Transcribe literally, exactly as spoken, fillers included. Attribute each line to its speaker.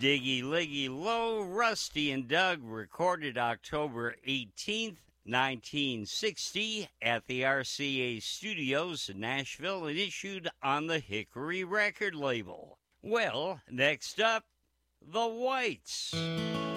Speaker 1: Diggy Liggy Low, Rusty and Doug, recorded October eighteenth, nineteen sixty at the R C A Studios in Nashville and issued on the Hickory record label. Well, next up, The Whites.